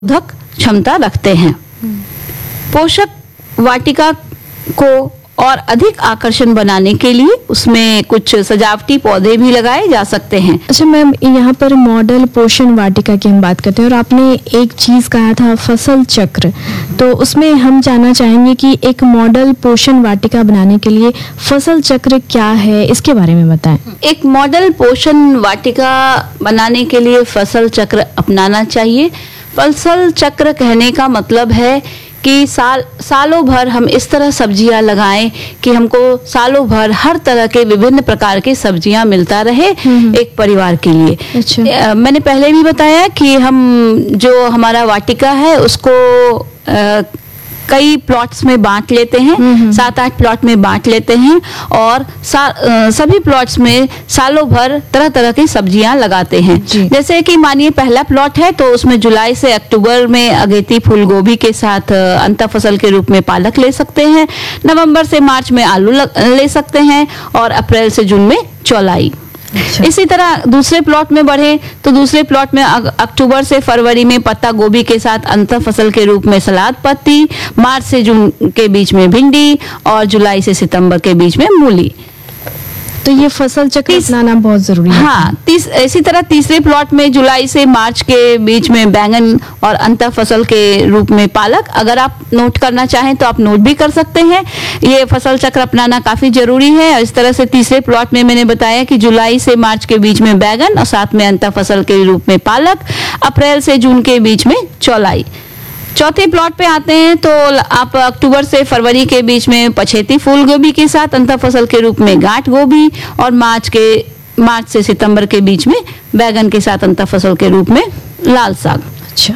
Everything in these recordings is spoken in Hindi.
रोधक क्षमता रखते हैं। पोषक वाटिका को और अधिक आकर्षण बनाने के लिए उसमें कुछ सजावटी पौधे भी लगाए जा सकते हैं। अच्छा मैम, यहाँ पर मॉडल पोषण वाटिका की हम बात करते हैं और आपने एक चीज कहा था फसल चक्र, तो उसमें हम जानना चाहेंगे कि एक मॉडल पोषण वाटिका बनाने के लिए फसल चक्र क्या है, इसके बारे में बताएं। एक मॉडल पोषण वाटिका बनाने के लिए फसल चक्र अपनाना चाहिए। फसल चक्र कहने का मतलब है कि सालों भर हम इस तरह सब्जियां लगाएं कि हमको सालों भर हर तरह के विभिन्न प्रकार की सब्जियां मिलता रहे एक परिवार के लिए। अच्छा। मैंने पहले भी बताया कि हम जो हमारा वाटिका है उसको कई प्लॉट्स में बांट लेते हैं, 7-8 प्लॉट में बांट लेते हैं और सभी प्लॉट्स में सालों भर तरह तरह की सब्जियां लगाते हैं। जैसे कि मानिए पहला प्लॉट है तो उसमें जुलाई से अक्टूबर में अगेती फूल गोभी के साथ अंतर फसल के रूप में पालक ले सकते हैं, नवंबर से मार्च में आलू ले सकते हैं और अप्रैल से जून में चौलाई। अच्छा। इसी तरह दूसरे प्लॉट में बढ़े तो दूसरे प्लॉट में अक्टूबर से फरवरी में पत्ता गोभी के साथ अंतर फसल के रूप में सलाद पत्ती, मार्च से जून के बीच में भिंडी और जुलाई से सितंबर के बीच में मूली। तो ये फसल चक्र अपनाना बहुत जरूरी है। हाँ, इसी तरह तीसरे प्लॉट में जुलाई से मार्च के बीच में बैंगन और अंतर फसल के रूप में पालक। अगर आप नोट करना चाहें तो आप नोट भी कर सकते हैं। ये फसल चक्र अपनाना काफी जरूरी है। और इस तरह से तीसरे प्लॉट में मैंने बताया कि जुलाई से मार्च के बीच में बैंगन और साथ में अंतर फसल के रूप में पालक, अप्रैल से जून के बीच में चौलाई। चौथे प्लॉट पे आते हैं तो आप अक्टूबर से फरवरी के बीच में पछेती फूल गोभी के साथ अंतर फसल के रूप में गांठ गोभी और मार्च से सितंबर के बीच में बैंगन के साथ अंतर फसल के रूप में लाल साग। अच्छा।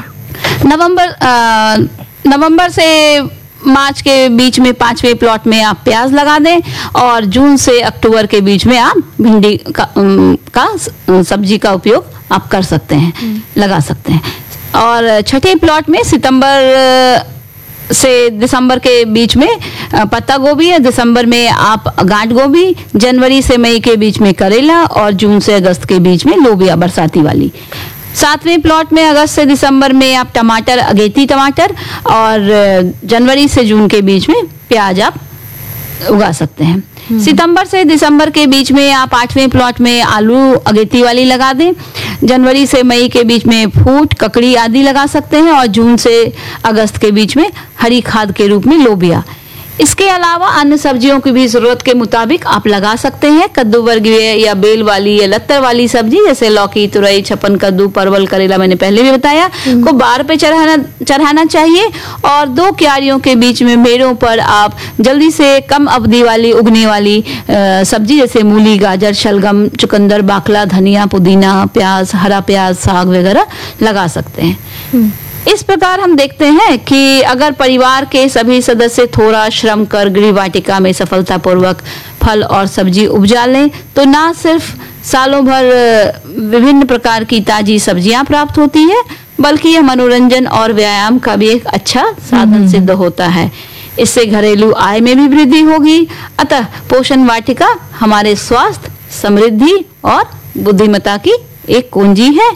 नवंबर से मार्च के बीच में 5वें प्लॉट में आप प्याज लगा दें और जून से अक्टूबर के बीच में आप भिंडी का सब्जी का उपयोग आप कर सकते हैं, लगा सकते हैं। और छठे प्लॉट में सितंबर से दिसंबर के बीच में पत्ता गोभी है, दिसंबर में आप गांठ गोभी, जनवरी से मई के बीच में करेला और जून से अगस्त के बीच में लोबिया बरसाती वाली। 7वें प्लॉट में अगस्त से दिसंबर में आप टमाटर, अगेती टमाटर और जनवरी से जून के बीच में प्याज आप उगा सकते हैं। सितंबर से दिसंबर के बीच में आप 8वें प्लॉट में आलू अगेती वाली लगा दें, जनवरी से मई के बीच में फूट, ककड़ी आदि लगा सकते हैं और जून से अगस्त के बीच में हरी खाद के रूप में लोबिया। इसके अलावा अन्य सब्जियों की भी जरूरत के मुताबिक आप लगा सकते हैं। कद्दू वर्गीय या बेल वाली या लत्तर वाली सब्जी जैसे लौकी, तुरई, छपन कद्दू, परवल, करेला मैंने पहले भी बताया को बार पे चढ़ाना चाहिए। और 2 क्यारियों के बीच में मेड़ों पर आप जल्दी से कम अवधि वाली उगने वाली सब्जी जैसे मूली, गाजर, शलगम, चुकंदर, बाकला, धनिया, पुदीना, प्याज, हरा प्याज, साग वगैरह लगा सकते हैं। इस प्रकार हम देखते हैं कि अगर परिवार के सभी सदस्य थोड़ा श्रम कर गृह वाटिका में सफलतापूर्वक फल और सब्जी उपजा लें तो ना सिर्फ सालों भर विभिन्न प्रकार की ताजी सब्जियां प्राप्त होती है बल्कि यह मनोरंजन और व्यायाम का भी एक अच्छा साधन सिद्ध होता है। इससे घरेलू आय में भी वृद्धि होगी। अतः पोषण वाटिका हमारे स्वास्थ्य, समृद्धि और बुद्धिमत्ता की एक कुंजी है।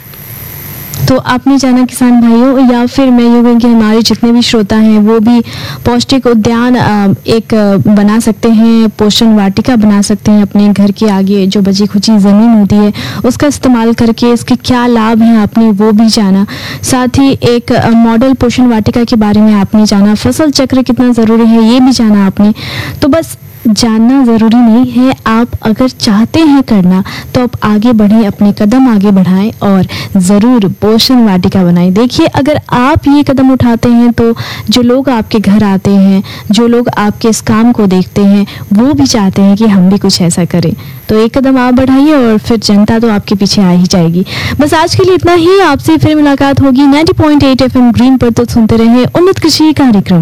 तो आपने जाना किसान भाइयों, या फिर मैं यूँ कहूँ कि हमारे जितने भी श्रोता हैं वो भी पौष्टिक उद्यान एक बना सकते हैं, पोषण वाटिका बना सकते हैं अपने घर के आगे। जो बची खुची ज़मीन होती है उसका इस्तेमाल करके इसके क्या लाभ हैं आपने वो भी जाना। साथ ही एक मॉडल पोषण वाटिका के बारे में आपने जाना, फसल चक्र कितना ज़रूरी है ये भी जाना आपने। तो बस जानना ज़रूरी नहीं है, आप अगर चाहते हैं करना तो आप आगे बढ़ें, अपने कदम आगे बढ़ाएं और ज़रूर पोषण वाटिका बनाएं। देखिए, अगर आप ये कदम उठाते हैं तो जो लोग आपके घर आते हैं, जो लोग आपके इस काम को देखते हैं, वो भी चाहते हैं कि हम भी कुछ ऐसा करें। तो एक कदम आप बढ़ाइए और फिर जनता तो आपके पीछे आ ही जाएगी। बस आज के लिए इतना ही, आपसे फिर मुलाकात होगी 90.8 FM ग्रीन पर। तो सुनते रहे उन्नत कृषि कार्यक्रम।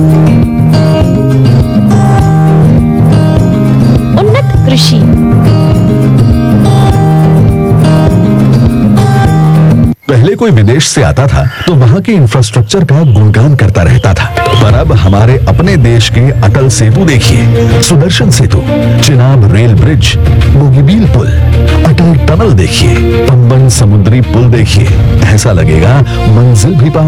उन्नत कृषि। पहले कोई विदेश से आता था तो वहाँ के इंफ्रास्ट्रक्चर का गुणगान करता रहता था, पर अब हमारे अपने देश के अटल सेतु देखिए, सुदर्शन सेतु, चिनाब रेल ब्रिज, बोगीबील पुल, अटल टनल देखिए, पंबन समुद्री पुल देखिए, ऐसा लगेगा मंजिल भी